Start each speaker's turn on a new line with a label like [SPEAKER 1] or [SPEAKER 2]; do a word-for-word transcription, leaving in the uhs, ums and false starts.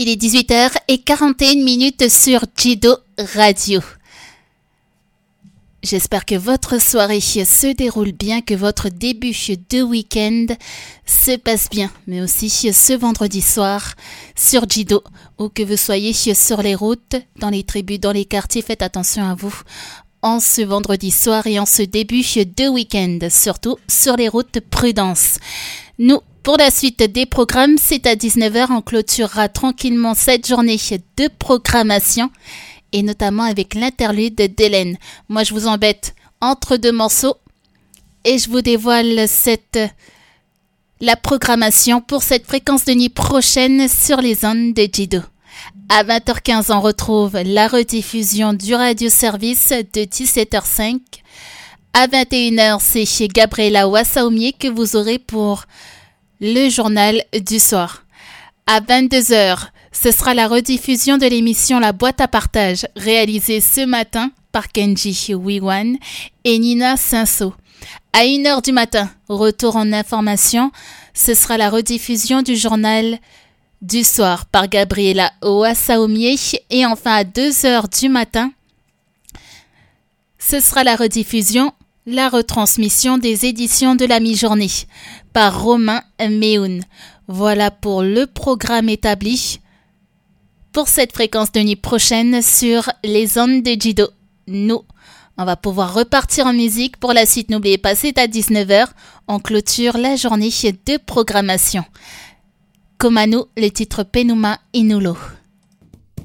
[SPEAKER 1] Il est dix-huit heures quarante et une minutes sur Jido Radio. J'espère que votre soirée se déroule bien, que votre début de week-end se passe bien, mais aussi ce vendredi soir sur Jido, où que vous soyez sur les routes, dans les tribus, dans les quartiers, faites attention à vous en ce vendredi soir et en ce début de week-end, surtout sur les routes, prudence. Nous, pour la suite des programmes, c'est à dix-neuf heures, on clôturera tranquillement cette journée de programmation, et notamment avec l'interlude d'Hélène. Moi, je vous embête entre deux morceaux et je vous dévoile cette, la programmation pour cette fréquence de nuit prochaine sur les ondes de Jido. À vingt heures quinze, on retrouve la rediffusion du radio-service de dix-sept heures cinq. À vingt et une heures, c'est chez Gabriela Wassaomier que vous aurez pour le journal du soir. À vingt-deux heures, ce sera la rediffusion de l'émission La Boîte à Partage, réalisée ce matin par Kenji Wiwan et Nina Cinceau. À une heure du matin, retour en information, ce sera la rediffusion du journal du soir par Gabriela Wassaomier. Et enfin, à deux heures du matin, ce sera la rediffusion, la retransmission des éditions de la mi-journée par Romain Méhoun. Voilà pour le programme établi pour cette fréquence de nuit prochaine sur les ondes de Jido. Nous, on va pouvoir repartir en musique. Pour la suite, n'oubliez pas, c'est à dix-neuf heures. On clôture la journée de programmation. Comme à nous, le titre Penuma Inulo.